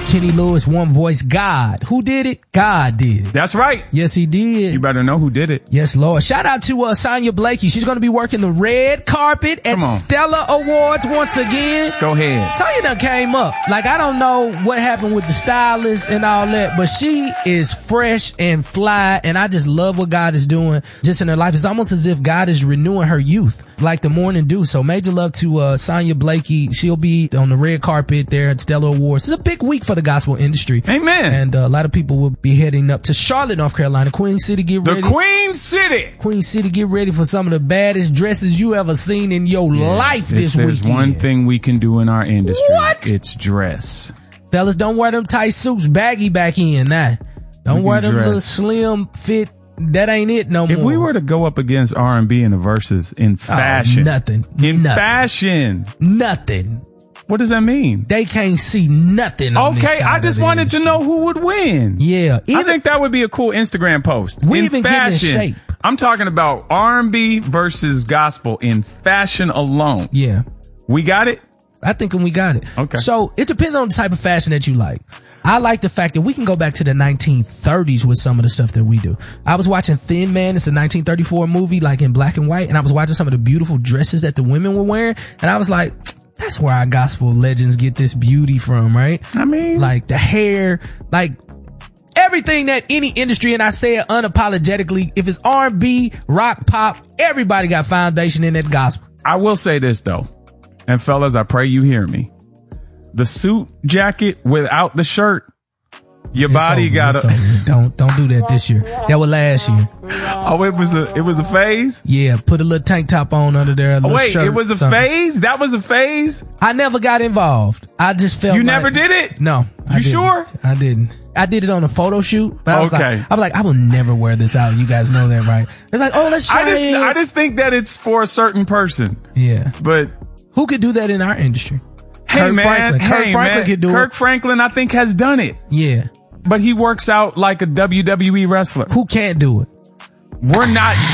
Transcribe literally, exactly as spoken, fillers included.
Kenny Lewis, One Voice, God. Who did it? God did it. That's right. Yes, he did. You better know who did it. Yes, Lord. Shout out to uh, Sonya Blakey. She's going to be working the red carpet at Stellar Awards once again. Go ahead. Sonya done came up. Like, I don't know what happened with the stylist and all that, but she is fresh and fly, and I just love what God is doing just in her life. It's almost as if God is renewing her youth, like the morning dew. So major love to uh, Sonya Blakey. She'll be on the red carpet there at Stellar Awards. It's a big week for the gospel industry. Amen. And uh, a lot of people will be heading up to Charlotte, North Carolina. Queen City, get ready. The Queen City. Queen City, get ready for some of the baddest dresses you ever seen in your yeah, life this weekend. There's one thing we can do in our industry. What? It's dress. Fellas, don't wear them tight suits baggy back in now. Don't wear them dress. Little slim fit. That ain't it no more. If we were to go up against R and B in the verses in fashion. Oh, nothing. In nothing. fashion. Nothing. What does that mean? They can't see nothing on Okay, this side I just of the wanted industry. to know who would win. Yeah. Even, I think that would be a cool Instagram post. We in even fashion, get in shape. I'm talking about R and B versus gospel in fashion alone. Yeah. We got it? I think we got it. Okay. So it depends on the type of fashion that you like. I like the fact that we can go back to the nineteen thirties with some of the stuff that we do. I was watching Thin Man. It's a nineteen thirty-four movie, like in black and white. And I was watching some of the beautiful dresses that the women were wearing. And I was like, that's where our gospel legends get this beauty from, right? I mean, like the hair, like everything that any industry, and I say it unapologetically, if it's R and B, rock, pop, everybody got foundation in that gospel. I will say this though. And fellas, I pray you hear me. The suit jacket without the shirt, your it's body over, gotta don't don't do that this year. That was last year. Oh, it was a it was a phase? Yeah, put a little tank top on under there. A oh, wait, shirt, it was a something. phase? That was a phase? I never got involved. I just felt You like, never did it? No. I you didn't. sure? I didn't. I did it on a photo shoot. But I was okay. Like, I was like, I will never wear this out. You guys know that, right? It's like, oh, let's try I just it. I just think that it's for a certain person. Yeah. But who could do that in our industry? Hey, Kirk man. Franklin. Hey, Kirk Franklin man. could do Kirk it. Franklin, I think, has done it. Yeah. But he works out like a W W E wrestler. Who can't do it? We're not